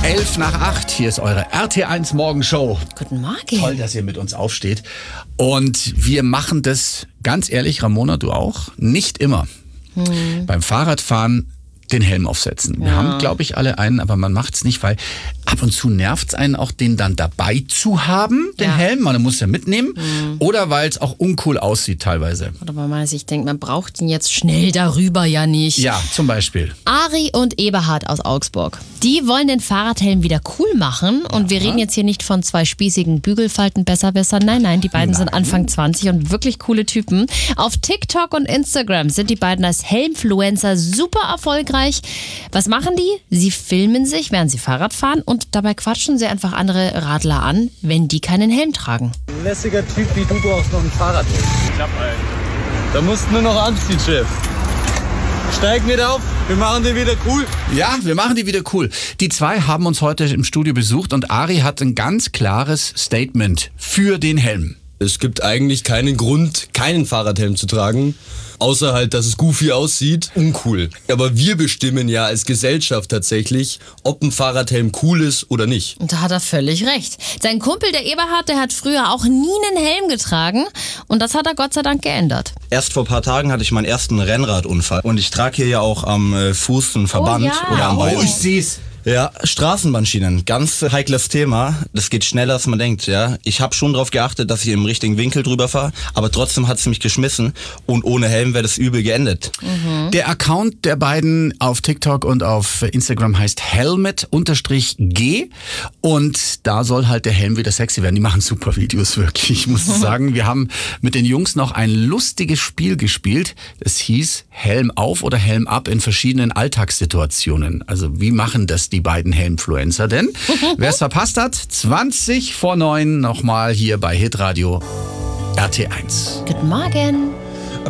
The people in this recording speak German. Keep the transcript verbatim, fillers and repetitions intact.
elf nach acht, hier ist eure R T eins Morgenshow. Guten Morgen. Toll, dass ihr mit uns aufsteht. Und wir machen das, ganz ehrlich, Ramona, du auch, nicht immer. Hm. Beim Fahrradfahren den Helm aufsetzen. Wir Ja. haben, glaube ich, alle einen, aber man macht es nicht, weil ab und zu nervt es einen auch, den dann dabei zu haben, den Ja. Helm. Man muss ja mitnehmen. Mhm. Oder weil es auch uncool aussieht teilweise. Oder weil man sich denkt, man braucht ihn jetzt schnell darüber ja nicht. Ja, zum Beispiel. Ari und Eberhard aus Augsburg. Die wollen den Fahrradhelm wieder cool machen. Und Ja. wir reden jetzt hier nicht von zwei spießigen Bügelfalten-Besserwissern. Nein, nein, die beiden Nein. sind Anfang zwanzig und wirklich coole Typen. Auf TikTok und Instagram sind die beiden als Helmfluencer super erfolgreich. Was machen die? Sie filmen sich, während sie Fahrrad fahren und dabei quatschen sie einfach andere Radler an, wenn die keinen Helm tragen. Ein lässiger Typ wie du brauchst noch ein Fahrrad. Klapp ein. Da musst du nur noch anziehen, Chef. Steig mit auf, wir machen den wieder cool. Ja, wir machen die wieder cool. Die zwei haben uns heute im Studio besucht und Ari hat ein ganz klares Statement für den Helm. Es gibt eigentlich keinen Grund, keinen Fahrradhelm zu tragen, außer halt, dass es goofy aussieht. Uncool. Aber wir bestimmen ja als Gesellschaft tatsächlich, ob ein Fahrradhelm cool ist oder nicht. Und da hat er völlig recht. Sein Kumpel, der Eberhard, der hat früher auch nie einen Helm getragen. Und das hat er Gott sei Dank geändert. Erst vor ein paar Tagen hatte ich meinen ersten Rennradunfall. Und ich trage hier ja auch am äh, Fuß einen Verband Oh ja. oder am Bein. Oh, ich seh's. Ja, Straßenbahnschienen, ganz heikles Thema. Das geht schneller, als man denkt, ja. Ich habe schon darauf geachtet, dass ich im richtigen Winkel drüber fahre, aber trotzdem hat es mich geschmissen und ohne Helm wäre das übel geendet. Mhm. Der Account der beiden auf TikTok und auf Instagram heißt Helmet-G und da soll halt der Helm wieder sexy werden. Die machen super Videos, wirklich. Ich muss sagen, wir haben mit den Jungs noch ein lustiges Spiel gespielt. Es hieß Helm auf oder Helm ab in verschiedenen Alltagssituationen. Also wie machen das die beiden Helmfluencer denn? Wer es verpasst hat, zwanzig vor neun nochmal hier bei Hitradio R T eins. Guten Morgen.